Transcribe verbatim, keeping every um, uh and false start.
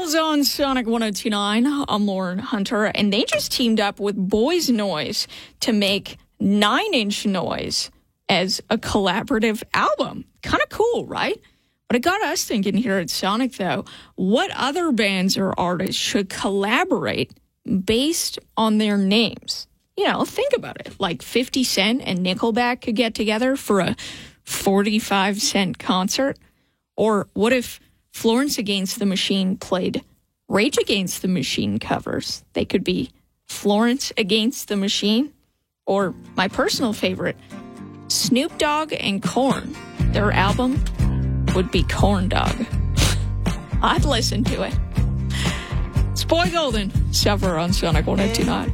Beatles on Sonic one oh two point nine. I'm Lauren Hunter, and they just teamed up with Boys Noise to make Nine Inch Noise as a collaborative album. Kind of cool, right? But it got us thinking here at Sonic, though, what other bands or artists should collaborate based on their names? You know, think about it. Like fifty Cent and Nickelback could get together for a forty-five cent concert? Or what if Florence Against the Machine played Rage Against the Machine covers? They could be Florence Against the Machine. Or my personal favorite, Snoop Dogg and Korn. Their album would be Corn Dog. I'd listen to it. It's Boy Golden, Suffer on Sonic one oh two point nine.